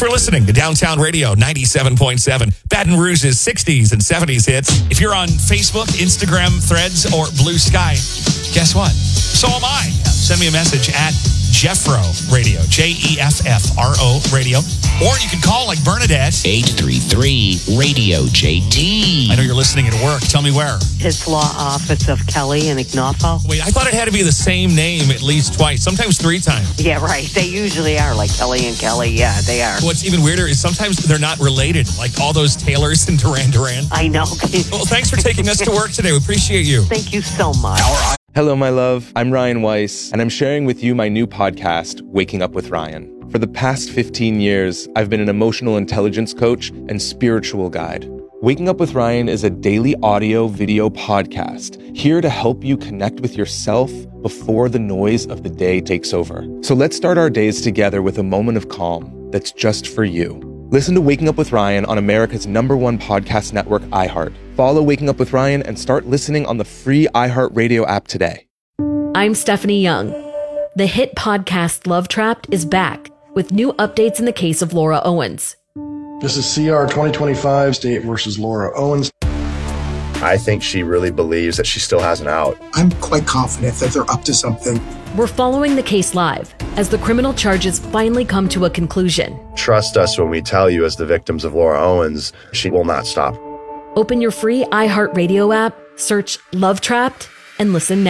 for listening to Downtown Radio 97.7, Baton Rouge's 60s and 70s hits. If you're on Facebook, Instagram, Threads, or Blue Sky, guess what? So am I. Send me a message at Jeffro Radio, Jeffro Radio. Or you can call like Bernadette. 833-RADIO-JT. I know you're listening at work. Tell me where. His law office of Kelly and Ignoffo. Wait, I thought it had to be the same name at least twice, sometimes 3 times. Yeah, right. They usually are, like Kelly and Kelly. Yeah, they are. What's even weirder is sometimes they're not related, like all those Taylors and Duran Duran. I know. Well, thanks for taking us to work today. We appreciate you. Thank you so much. Hello, my love. I'm Ryan Weiss, and I'm sharing with you my new podcast, Waking Up with Ryan. For the past 15 years, I've been an emotional intelligence coach and spiritual guide. Waking Up with Ryan is a daily audio-video podcast here to help you connect with yourself before the noise of the day takes over. So let's start our days together with a moment of calm that's just for you. Listen to Waking Up with Ryan on America's #1 podcast network, iHeart. Follow Waking Up with Ryan and start listening on the free iHeartRadio app today. I'm Stephanie Young. The hit podcast Love Trapped is back with new updates in the case of Laura Owens. This is CR 2025, State versus Laura Owens. I think she really believes that she still has an out. I'm quite confident that they're up to something. We're following the case live as the criminal charges finally come to a conclusion. Trust us when we tell you, as the victims of Laura Owens, she will not stop. Open your free iHeartRadio app, search Love Trapped, and listen now.